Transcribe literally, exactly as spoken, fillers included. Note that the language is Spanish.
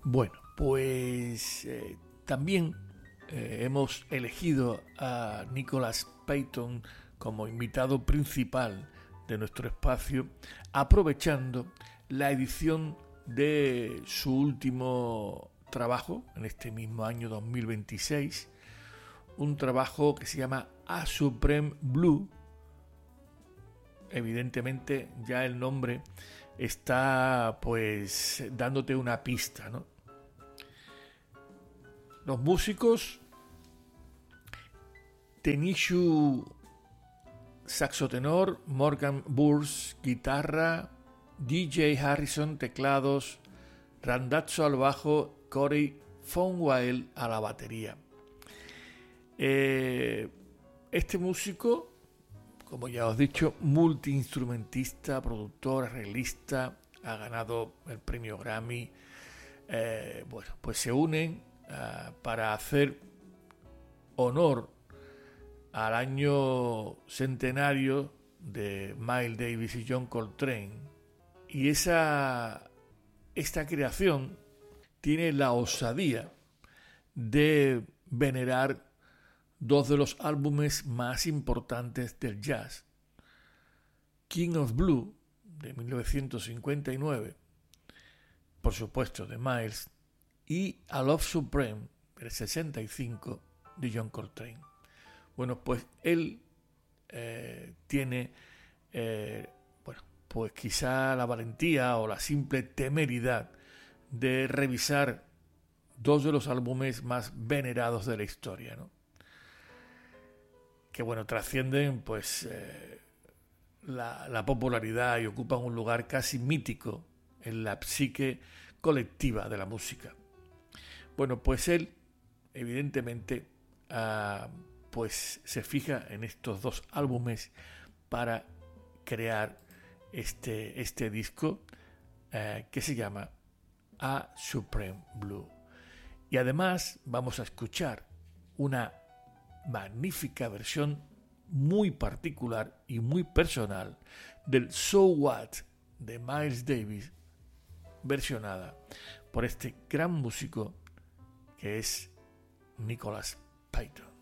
Bueno, pues eh, también eh, hemos elegido a Nicholas Payton como invitado principal de nuestro espacio, aprovechando la edición de su último trabajo en este mismo año dos mil veintiséis, un trabajo que se llama A Supreme Blue. Evidentemente ya el nombre está pues dándote una pista, ¿no? Los músicos: Tenishu saxo tenor, Morgan Burns guitarra, D J Harrison teclados, Randazzo al bajo, Corey Fonwile a la batería. Eh, este músico, como ya os he dicho, multiinstrumentista, productor, arreglista, ha ganado el premio Grammy. Eh, bueno, pues se unen uh, para hacer honor al año centenario de Miles Davis y John Coltrane. Y esa, esta creación tiene la osadía de venerar dos de los álbumes más importantes del jazz: King of Blue de mil novecientos cincuenta y nueve, por supuesto de Miles, y A Love Supreme del sesenta y cinco de John Coltrane. Bueno, pues él eh, tiene eh, bueno, pues quizá la valentía o la simple temeridad de revisar dos de los álbumes más venerados de la historia, ¿no? Que bueno, trascienden pues eh, la, la popularidad y ocupan un lugar casi mítico en la psique colectiva de la música. Bueno, pues él evidentemente uh, pues se fija en estos dos álbumes para crear este, este disco uh, que se llama A Supreme Blue. Y además vamos a escuchar una magnífica versión muy particular y muy personal del So What de Miles Davis, versionada por este gran músico que es Nicholas Payton.